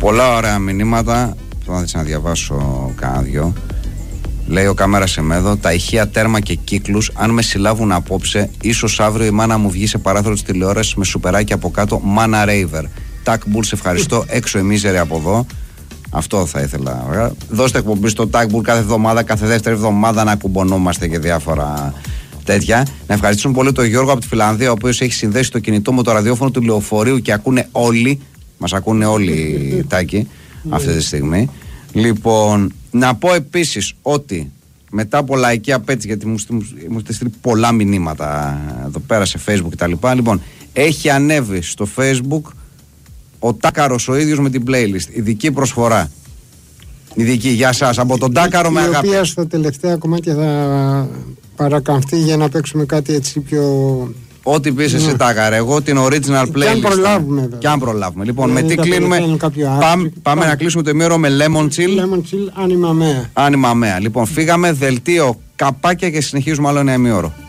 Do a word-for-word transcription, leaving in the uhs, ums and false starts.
Πολλά ωραία μηνύματα. Θα ήθελα να διαβάσω κάνα δυο. Λέει ο Κάμερα Σεμέδο, τα ηχεία τέρμα και κύκλους, αν με συλλάβουν απόψε, ίσως αύριο η μάνα μου βγει σε παράθυρο της τηλεόρασης με σουπεράκι από κάτω, μάνα ρέιβερ. Τάκ Μπουλ, σε ευχαριστώ, έξω η μίζερη από εδώ. Αυτό θα ήθελα. Δώστε εκπομπή στο Τάκ Μπουλ κάθε εβδομάδα, κάθε δεύτερη εβδομάδα να κουμπονόμαστε και διάφορα τέτοια. Να ευχαριστήσουμε πολύ τον Γιώργο από τη Φιλανδία, ο οποίος έχει συνδέσει το κινητό με το ραδιόφωνο του λεωφορείου και ακούνε όλοι. Μας ακούνε όλοι, Τάκη, αυτή τη στιγμή. Λοιπόν, να πω επίσης ότι μετά από λαϊκή απέτηση, γιατί μου έχετε στείλει πολλά μηνύματα εδώ πέρα σε Facebook κτλ. Λοιπόν, έχει ανέβει στο Facebook ο Τάκαρος ο ίδιος με την playlist. Ειδική προσφορά. Ειδική για σας από τον Τάκαρο με αγάπη. Η οποία στα τελευταία κομμάτια θα παρακαμφθεί για να παίξουμε κάτι έτσι πιο. Ό,τι πεις εσύ, Τάκαρε, εγώ την original playlist. Και αν προλάβουμε. Και αν προλάβουμε. Λοιπόν, με τι κλείνουμε. Πάμε, πάμε να κλείσουμε το ημίωρο με Lemon Chill. Lemon Chill, Anima Mea. Anima Mea. Λοιπόν, φύγαμε, δελτίο, καπάκια και συνεχίζουμε άλλο ένα ημίωρο.